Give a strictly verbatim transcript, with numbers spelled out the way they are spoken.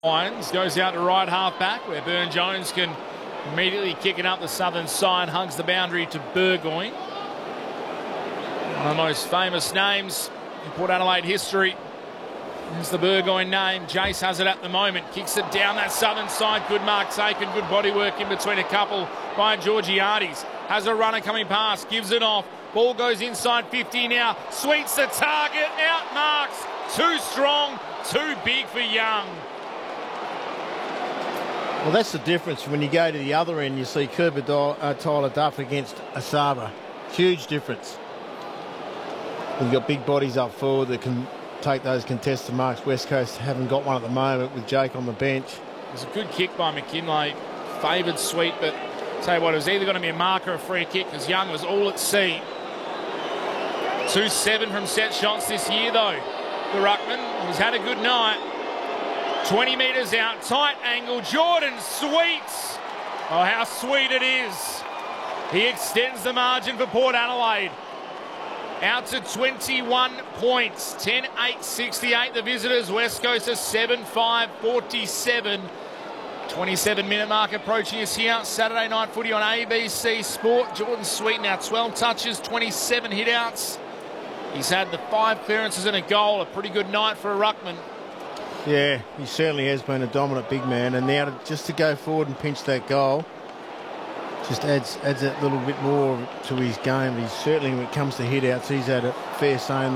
Wines goes out to right half back where Byrne-Jones can immediately kick it up the southern side, hugs the boundary to Burgoyne. One of the most famous names in Port Adelaide history is the Burgoyne name. Jace has it at the moment, kicks it down that southern side. Good mark taken, good body work in between a couple by Georgiades. Has a runner coming past, gives it off. Ball goes inside fifty now, sweeps the target, out marks. Too strong, too big for Young. Well, that's the difference. When you go to the other end, you see Cooper uh, Tyler Duff against Asava. Huge difference. We've got big bodies up forward that can take those contested marks. West Coast haven't got one at the moment with Jake on the bench. It was a good kick by McKinlay. Favoured sweep, but tell you what, it was either going to be a mark or a free kick because Young was all at sea. two seven from set shots this year, though. The Ruckman, he's had a good night. twenty metres out, tight angle, Jordan sweets. Oh, how sweet it is. He extends the margin for Port Adelaide. Out to twenty-one points, ten eight sixty-eight the visitors, West Coast are seven five forty-seven. twenty-seven minute mark approaching us here. Saturday night footy on A B C Sport. Jordan Sweet now twelve touches, twenty-seven hit-outs. He's had the five clearances and a goal. A pretty good night for a ruckman. Yeah, he certainly has been a dominant big man, and now to, just to go forward and pinch that goal just adds adds that little bit more to his game. He's certainly, when it comes to hit-outs, he's had a fair say in